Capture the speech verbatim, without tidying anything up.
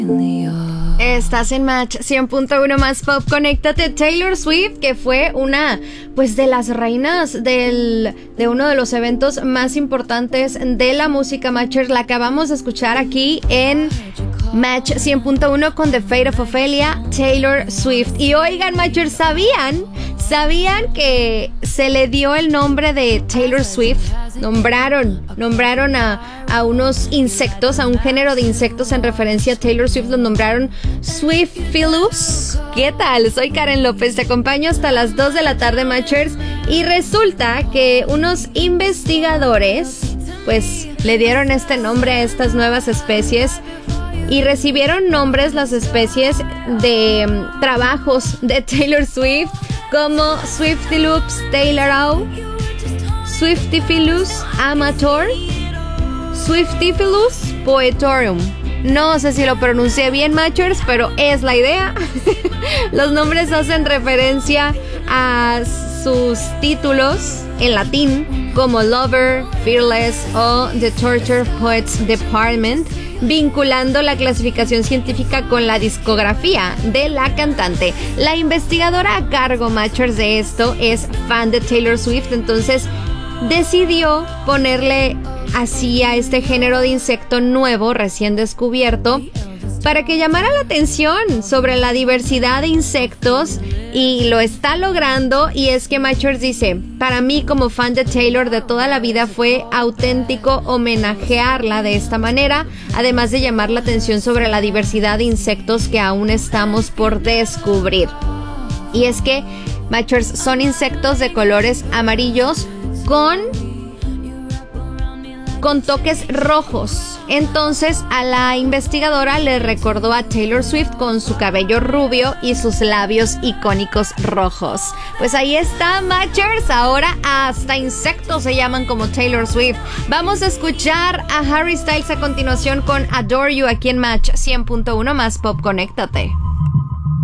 Estás en Match cien punto uno más Pop. Conéctate. Taylor Swift, que fue una pues de las reinas del, de uno de los eventos más importantes de la música Matchers. La acabamos de escuchar aquí en Match cien punto uno con The Fate of Ophelia, Taylor Swift. Y oigan, Matchers, ¿sabían? ¿Sabían que se le dio el nombre de Taylor Swift? Nombraron, nombraron a, a unos insectos, a un género de insectos en referencia a Taylor Swift, los nombraron Swiftilus. ¿Qué tal? Soy Karen López, te acompaño hasta las dos de la tarde, Matchers. Y resulta que unos investigadores, pues, le dieron este nombre a estas nuevas especies. Y recibieron nombres las especies de um, trabajos de Taylor Swift, como Swiftilus taylorau, Swiftifilus amator, Swiftifilus poetorium. No sé si lo pronuncié bien, Matchers, pero es la idea. Los nombres hacen referencia a sus títulos en latín, como Lover, Fearless o The Torture Poets Department, vinculando la clasificación científica con la discografía de la cantante. La investigadora a cargo, Matchers, de esto es fan de Taylor Swift, entonces decidió ponerle así a este género de insecto nuevo, recién descubierto, para que llamara la atención sobre la diversidad de insectos, y lo está logrando. Y es que Matchers dice: para mí, como fan de Taylor de toda la vida, fue auténtico homenajearla de esta manera, además de llamar la atención sobre la diversidad de insectos que aún estamos por descubrir. Y es que, Matchers, son insectos de colores amarillos con con toques rojos. Entonces a la investigadora le recordó a Taylor Swift con su cabello rubio y sus labios icónicos rojos. Pues ahí está, Matchers. Ahora hasta insectos se llaman como Taylor Swift. Vamos a escuchar a Harry Styles a continuación con Adore You aquí en Match cien punto uno más Pop. Conéctate.